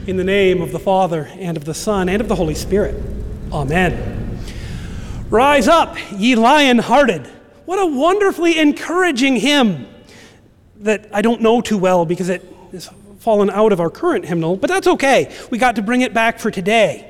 In the name of the Father, and of the Son, and of the Holy Spirit. Amen. Rise up, ye lion-hearted. What a wonderfully encouraging hymn that I don't know too well because it has fallen out of our current hymnal, but that's okay. We got to bring it back for today.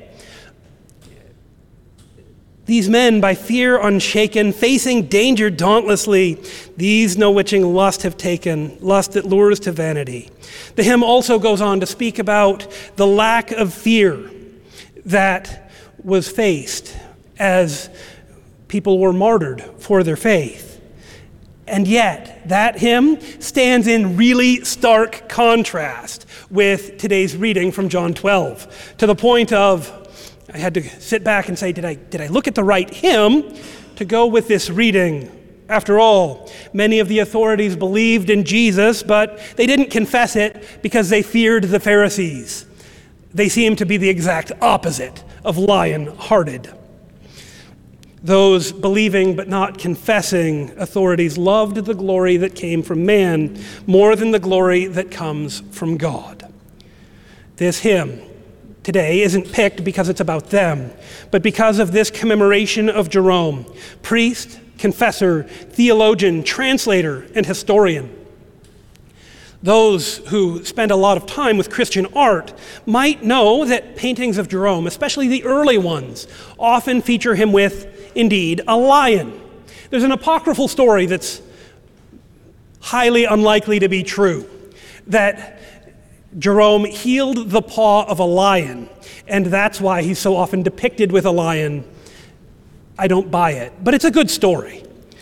These men, by fear unshaken, facing danger dauntlessly, these no witching lust have taken, lust that lures to vanity. The hymn also goes on to speak about the lack of fear that was faced as people were martyred for their faith. And yet, that hymn stands in really stark contrast with today's reading from John 12, to the point of I had to sit back and say, did I look at the right hymn to go with this reading? After all, many of the authorities believed in Jesus, but they didn't confess it because they feared the Pharisees. They seemed to be the exact opposite of lion-hearted. Those believing but not confessing authorities loved the glory that came from man more than the glory that comes from God. This hymn today isn't picked because it's about them, but because of this commemoration of Jerome, priest, confessor, theologian, translator, and historian. Those who spend a lot of time with Christian art might know that paintings of Jerome, especially the early ones, often feature him with, indeed, a lion. There's an apocryphal story that's highly unlikely to be true, that Jerome healed the paw of a lion, and that's why he's so often depicted with a lion. I don't buy it, but it's a good story.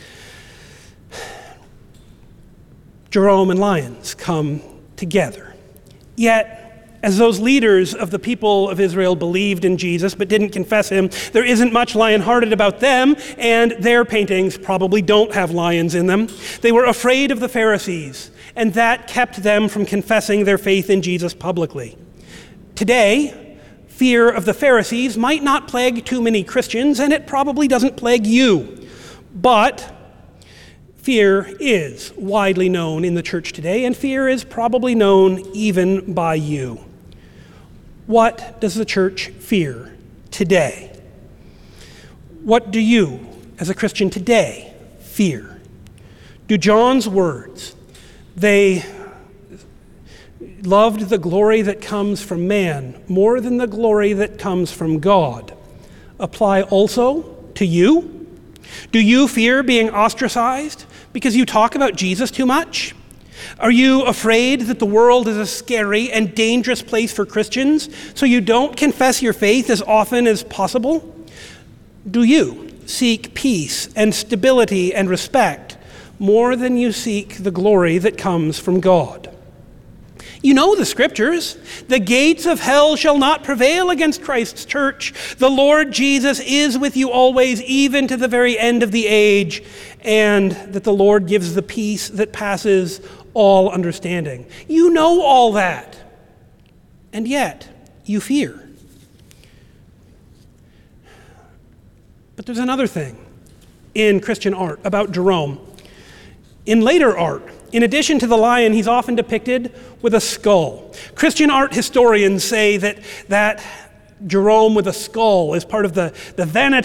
Jerome and lions come together. Yet, as those leaders of the people of Israel believed in Jesus but didn't confess him, there isn't much lion-hearted about them, and their paintings probably don't have lions in them. They were afraid of the Pharisees, and that kept them from confessing their faith in Jesus publicly. Today, fear of the Pharisees might not plague too many Christians, and it probably doesn't plague you. But fear is widely known in the church today, and fear is probably known even by you. What does the church fear today? What do you, as a Christian today, fear? Do John's words, they loved the glory that comes from man more than the glory that comes from God, apply also to you? Do you fear being ostracized because you talk about Jesus too much? Are you afraid that the world is a scary and dangerous place for Christians, so you don't confess your faith as often as possible? Do you seek peace and stability and respect more than you seek the glory that comes from God? You know the scriptures. The gates of hell shall not prevail against Christ's church. The Lord Jesus is with you always, even to the very end of the age, and that the Lord gives the peace that passes all understanding. You know all that, and yet you fear. But there's another thing in Christian art about Jerome. In later art, in addition to the lion, he's often depicted with a skull. Christian art historians say that Jerome with a skull is part of the vanity